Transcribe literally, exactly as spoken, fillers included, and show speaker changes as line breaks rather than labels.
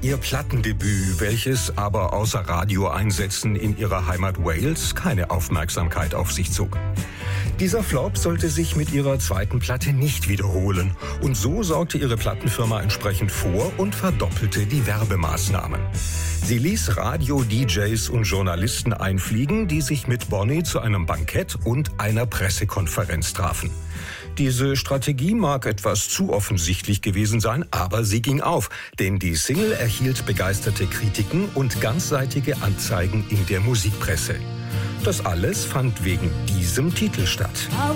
ihr Plattendebüt, welches aber außer Radioeinsätzen in ihrer Heimat Wales keine Aufmerksamkeit auf sich zog. Dieser Flop sollte sich mit ihrer zweiten Platte nicht wiederholen. Und so sorgte ihre Plattenfirma entsprechend vor und verdoppelte die Werbemaßnahmen. Sie ließ Radio-D Js und Journalisten einfliegen, die sich mit Bonnie zu einem Bankett und einer Pressekonferenz trafen. Diese Strategie mag etwas zu offensichtlich gewesen sein, aber sie ging auf, denn die Single erhielt begeisterte Kritiken und ganzseitige Anzeigen in der Musikpresse. Das alles fand wegen diesem Titel statt.